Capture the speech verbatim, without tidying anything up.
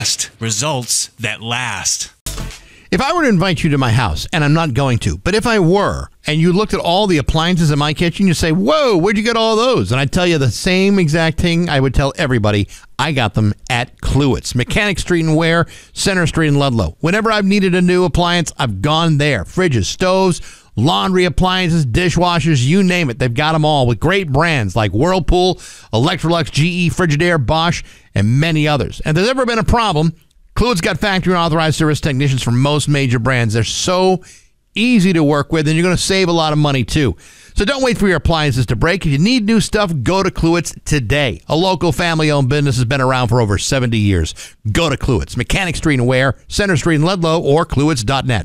Results that last. If I were to invite you to my house, and I'm not going to, but if I were, and you looked at all the appliances in my kitchen, you say, whoa, where'd you get all those? And I'd tell you the same exact thing I would tell everybody. I got them at Kluwett's. Mechanic Street and Ware, Center Street in Ludlow. Whenever I've needed a new appliance, I've gone there. Fridges, stoves, laundry appliances, dishwashers, you name it. They've got them all with great brands like Whirlpool, Electrolux, G E, Frigidaire, Bosch, and many others. And if there's ever been a problem, Kluwett's got factory and authorized service technicians for most major brands. They're so easy to work with, and you're going to save a lot of money, too. So don't wait for your appliances to break. If you need new stuff, go to Kluwett's today. A local family-owned business has been around for over seventy years. Go to Kluwett's. Mechanic Street and Ware, Center Street in Ludlow, or Kluwett's dot net.